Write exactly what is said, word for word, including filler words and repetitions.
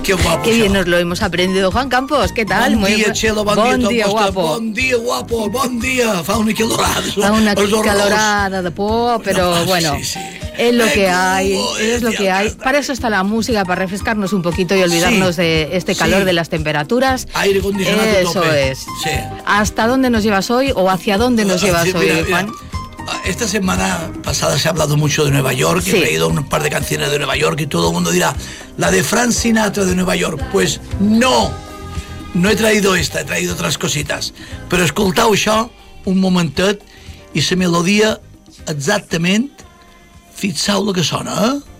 Qué guapo. Qué bien nos lo hemos aprendido. Juan Campos, ¿qué tal? Bon dia, Txelo, bon, bon dia, dia, guapo. Bon dia, guapo, bon dia. Fa una calorada. Fa una calorada de por, pero no, bueno, sí, sí. es lo que hay, es lo que hay. Para eso está la música, para refrescarnos un poquito y olvidarnos sí, de este calor sí. de las temperaturas. Aire acondicionado. Eso tope. es. Sí. ¿Hasta dónde nos llevas hoy o hacia dónde nos llevas sí, mira, hoy, Juan? Mira. Esta semana pasada se ha hablado mucho de Nueva York, sí. he traído un par de canciones de Nueva York y todo el mundo dirá, la de Frank Sinatra de Nueva York. Pues no, no he traído esta, he traído otras cositas. Però escoltau això un momentet i la melodia exactament, fixeu lo que sona, eh?